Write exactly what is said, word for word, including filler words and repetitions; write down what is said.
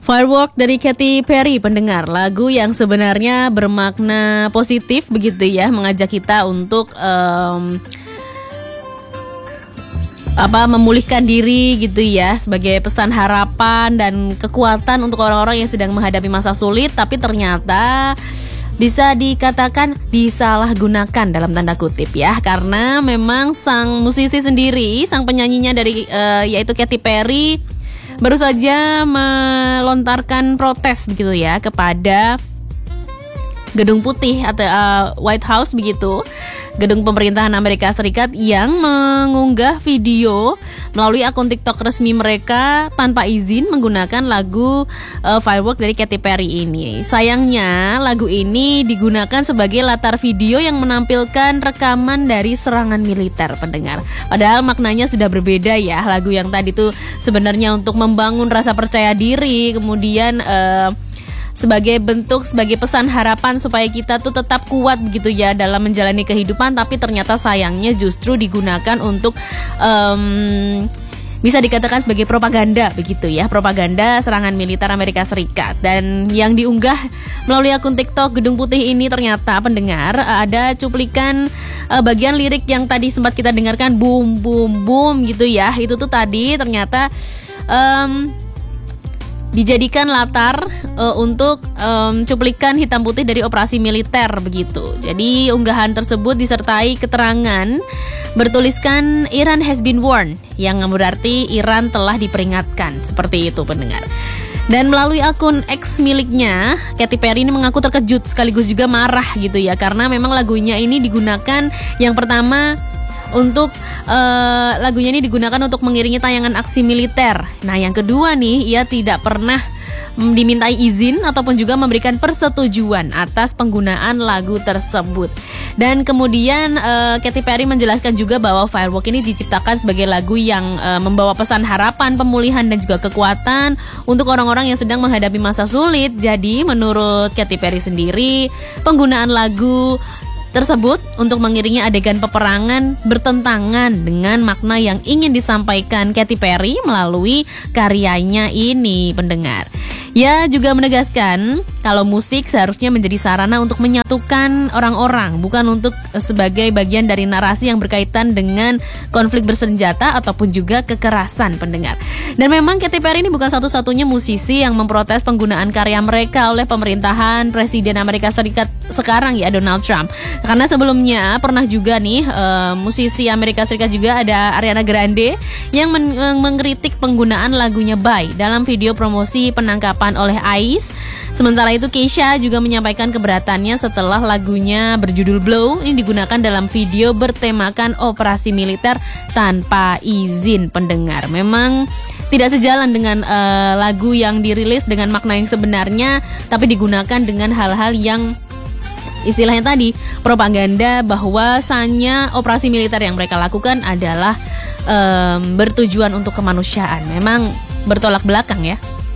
Firework dari Katy Perry, pendengar, lagu yang sebenarnya bermakna positif begitu ya, mengajak kita untuk um, apa memulihkan diri gitu ya, sebagai pesan harapan dan kekuatan untuk orang-orang yang sedang menghadapi masa sulit, tapi ternyata bisa dikatakan disalahgunakan dalam tanda kutip ya, karena memang sang musisi sendiri, sang penyanyinya dari uh, yaitu Katy Perry baru saja melontarkan protes begitu ya kepada Gedung Putih atau uh, White House begitu, gedung pemerintahan Amerika Serikat, yang mengunggah video melalui akun TikTok resmi mereka tanpa izin menggunakan lagu uh, Firework dari Katy Perry ini. Sayangnya lagu ini digunakan sebagai latar video yang menampilkan rekaman dari serangan militer, pendengar. Padahal maknanya sudah berbeda ya. Lagu yang tadi tuh sebenarnya untuk membangun rasa percaya diri, kemudian uh, sebagai bentuk, sebagai pesan harapan supaya kita tuh tetap kuat begitu ya dalam menjalani kehidupan, tapi ternyata sayangnya justru digunakan untuk um, bisa dikatakan sebagai propaganda begitu ya, propaganda serangan militer Amerika Serikat. Dan yang diunggah melalui akun TikTok Gedung Putih ini ternyata, pendengar, ada cuplikan uh, bagian lirik yang tadi sempat kita dengarkan, boom boom boom gitu ya. Itu tuh tadi ternyata um, dijadikan latar uh, untuk um, cuplikan hitam putih dari operasi militer begitu. Jadi unggahan tersebut disertai keterangan bertuliskan Iran has been warned, yang berarti Iran telah diperingatkan, seperti itu, pendengar. Dan melalui akun X miliknya, Katy Perry ini mengaku terkejut sekaligus juga marah gitu ya, karena memang lagunya ini digunakan yang pertama untuk uh, lagunya ini digunakan untuk mengiringi tayangan aksi militer. Nah, yang kedua nih, ia tidak pernah dimintai izin ataupun juga memberikan persetujuan atas penggunaan lagu tersebut. Dan kemudian uh, Katy Perry menjelaskan juga bahwa Firework ini diciptakan sebagai lagu yang uh, membawa pesan harapan, pemulihan dan juga kekuatan untuk orang-orang yang sedang menghadapi masa sulit. Jadi menurut Katy Perry sendiri, penggunaan lagu tersebut untuk mengiringi adegan peperangan bertentangan dengan makna yang ingin disampaikan Katy Perry melalui karyanya ini, pendengar. Ia juga menegaskan kalau musik seharusnya menjadi sarana untuk menyatukan orang-orang, bukan untuk sebagai bagian dari narasi yang berkaitan dengan konflik bersenjata ataupun juga kekerasan, pendengar. Dan memang Katy Perry ini bukan satu-satunya musisi yang memprotes penggunaan karya mereka oleh pemerintahan Presiden Amerika Serikat sekarang ya, Donald Trump. Karena sebelumnya pernah juga nih uh, musisi Amerika Serikat juga ada Ariana Grande yang men- mengkritik penggunaan lagunya Bye dalam video promosi penangkapan oleh I C E. Sementara itu Kesha juga menyampaikan keberatannya setelah lagunya berjudul Blow ini digunakan dalam video bertemakan operasi militer tanpa izin, pendengar. Memang tidak sejalan dengan uh, lagu yang dirilis dengan makna yang sebenarnya, tapi digunakan dengan hal-hal yang istilahnya tadi propaganda, bahwasanya operasi militer yang mereka lakukan adalah um, bertujuan untuk kemanusiaan. Memang bertolak belakang ya.